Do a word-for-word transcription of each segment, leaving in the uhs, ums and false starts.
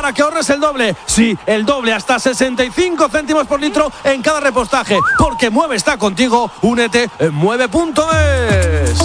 para que ahorres el doble. Sí, el doble, hasta sesenta y cinco céntimos por litro en cada repostaje. Porque Mueve está contigo. Únete en mueve punto es.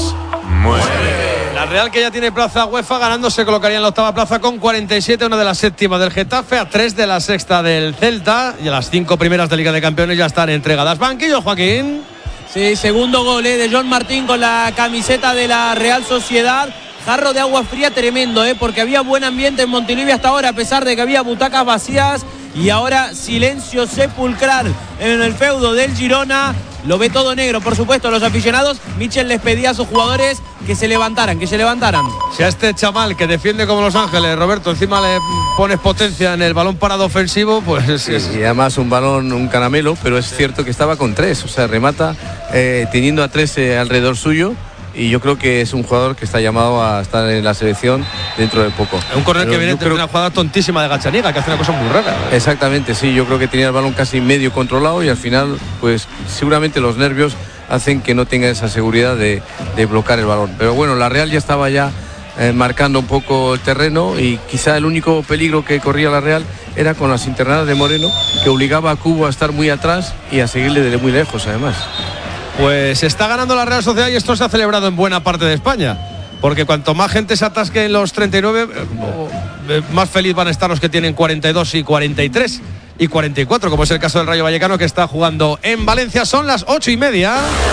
Mueve. La Real, que ya tiene plaza UEFA, ganando se colocaría en la octava plaza con cuarenta y siete, una de las séptimas del Getafe, a tres de la sexta del Celta, y a las cinco primeras de Liga de Campeones ya están entregadas. Banquillo, Joaquín. Sí, segundo gol eh, de John Martín con la camiseta de la Real Sociedad. Jarro de agua fría tremendo, eh, porque había buen ambiente en Montilivi hasta ahora, a pesar de que había butacas vacías. Y ahora silencio sepulcral en el feudo del Girona. Lo ve todo negro, por supuesto, los aficionados. Michel les pedía a sus jugadores que se levantaran, que se levantaran. Si a este chaval que defiende como Los Ángeles, Roberto, encima le pones potencia en el balón parado ofensivo, pues... Sí, es... y además un balón, un caramelo, pero es cierto que estaba con tres, o sea, remata eh, teniendo a tres eh, alrededor suyo. Y yo creo que es un jugador que está llamado a estar en la selección dentro de poco. Un córner que viene de creo... una jugada tontísima de Gachaniga, que hace una cosa muy rara. Exactamente, sí, yo creo que tenía el balón casi medio controlado y al final, pues seguramente los nervios hacen que no tenga esa seguridad de, de bloquear el balón. Pero bueno, la Real ya estaba ya eh, marcando un poco el terreno y quizá el único peligro que corría la Real era con las internadas de Moreno, que obligaba a Cubo a estar muy atrás y a seguirle desde muy lejos además. Pues está ganando la Real Sociedad y esto se ha celebrado en buena parte de España. Porque cuanto más gente se atasque en los treinta y nueve, eh, más feliz van a estar los que tienen cuarenta y dos y cuarenta y tres y cuarenta y cuatro, como es el caso del Rayo Vallecano, que está jugando en Valencia. Son las ocho y media,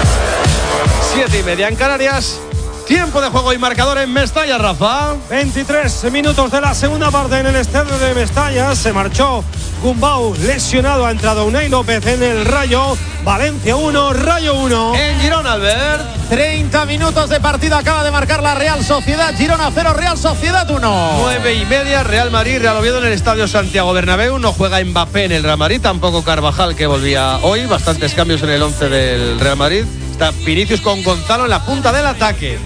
siete y media en Canarias. Tiempo de juego y marcador en Mestalla, Rafa. veintitrés minutos de la segunda parte en el estadio de Mestalla. Se marchó Gumbau lesionado, ha entrado Unai López en el Rayo. Valencia uno, Rayo uno. En Girona, Albert. treinta minutos de partido, acaba de marcar la Real Sociedad. Girona cero, Real Sociedad uno. nueve y media, Real Madrid, Real Oviedo en el Estadio Santiago Bernabéu. No juega Mbappé en el Real Madrid, tampoco Carvajal, que volvía hoy. Bastantes cambios en el once del Real Madrid. Está Vinicius con Gonzalo en la punta del ataque.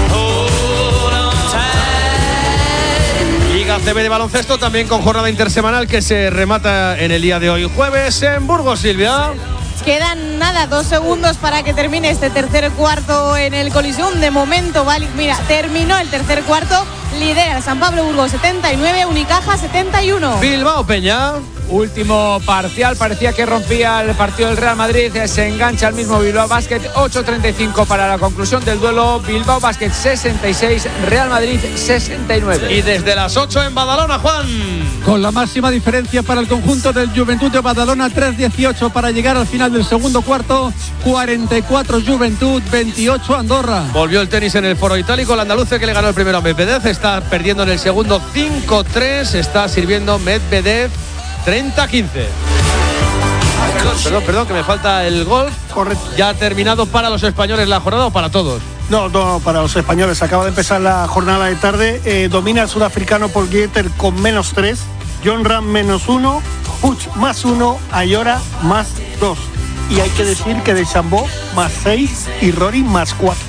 Liga C B de baloncesto, también con jornada intersemanal que se remata en el día de hoy, jueves, en Burgos, Silvia. Quedan nada, dos segundos para que termine este tercer cuarto en el Coliseum. De momento, vale, mira, terminó el tercer cuarto. Lidera el San Pablo Burgos setenta y nueve, Unicaja setenta y uno. Bilbao Peña. Último parcial, parecía que rompía el partido del Real Madrid, se engancha el mismo Bilbao Basket. Ocho treinta y cinco para la conclusión del duelo. Bilbao Basket sesenta y seis, Real Madrid sesenta y nueve. Y desde las ocho en Badalona, Juan. Con la máxima diferencia para el conjunto del Juventud de Badalona, tres dieciocho para llegar al final del segundo cuarto. Cuarenta y cuatro Juventud, veintiocho Andorra. Volvió el tenis en el Foro Itálico, el andaluce que le ganó el primero a Medvedev, está perdiendo en el segundo cinco tres, está sirviendo Medvedev treinta quince. Perdón, perdón, perdón, que me falta el golf. Correcto. Ya ha terminado para los españoles la jornada o para todos. No, no, para los españoles. Acaba de empezar la jornada de tarde. Eh, domina el sudafricano Paul Dieter con menos tres. John Ram menos uno. Puig más uno. Ayora más dos. Y hay que decir que de Chambó más seis y Rory más cuatro.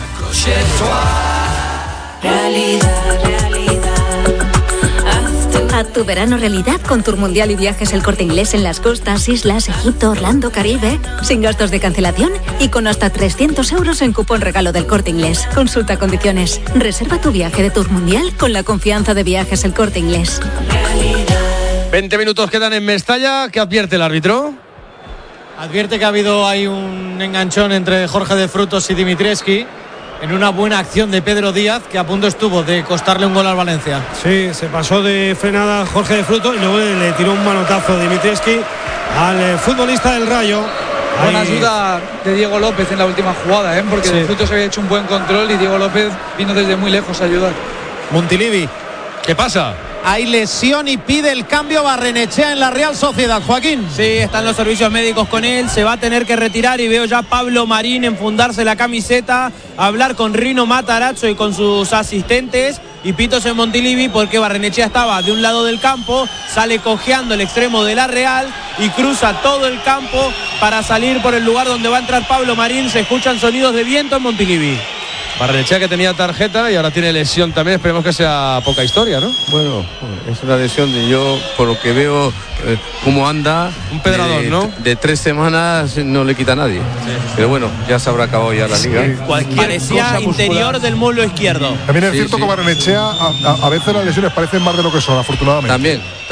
Realidad, realidad. Haz tu verano realidad con Tour Mundial y Viajes El Corte Inglés en las costas, islas, Egipto, Orlando, Caribe, sin gastos de cancelación y con hasta trescientos euros en cupón regalo del Corte Inglés. Consulta condiciones. Reserva tu viaje de Tour Mundial con la confianza de Viajes El Corte Inglés. veinte minutos quedan en Mestalla. ¿Qué advierte el árbitro? Advierte que ha habido ahí un enganchón entre Jorge de Frutos y Dimitrievski en una buena acción de Pedro Díaz, que a punto estuvo de costarle un gol al Valencia. Sí, se pasó de frenada Jorge de Frutos y luego le tiró un manotazo Dimitrievski al eh, futbolista del Rayo. Buena Ahí... ayuda de Diego López en la última jugada, ¿eh? porque sí. De Frutos había hecho un buen control y Diego López vino desde muy lejos a ayudar. Montilivi. ¿Qué pasa? Hay lesión y pide el cambio Barrenechea en la Real Sociedad, Joaquín. Sí, están los servicios médicos con él, se va a tener que retirar y veo ya a Pablo Marín enfundarse la camiseta, hablar con Rino Matarazzo y con sus asistentes y pitos en Montilivi porque Barrenechea estaba de un lado del campo, sale cojeando el extremo de la Real y cruza todo el campo para salir por el lugar donde va a entrar Pablo Marín. Se escuchan sonidos de viento en Montilivi. Barrenechea, que tenía tarjeta y ahora tiene lesión también. Esperemos que sea poca historia, ¿no? Bueno, es una lesión de yo, por lo que veo, eh, cómo anda. Un pedrador, de, ¿no? De tres semanas no le quita a nadie. Sí. Pero bueno, ya se habrá acabado ya la liga. Sí. Cualquier Parecía interior del muslo izquierdo. También es sí, cierto sí. que Barrenechea, a, a, a veces las lesiones parecen más de lo que son, afortunadamente. También.